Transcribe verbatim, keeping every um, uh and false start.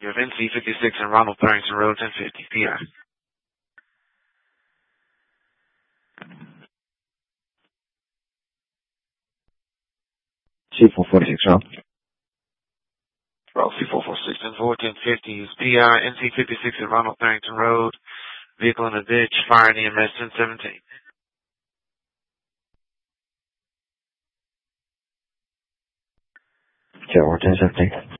You have N C fifty-six and Ronald Farrington Road, ten fifty, P I. C four forty-six, Rob. Rob C four forty-six and four, ten fifty is P I, N C fifty-six at Ronald Farrington Road. Vehicle in a ditch, fire and E M S ten seventeen. Jaguar ten seventeen.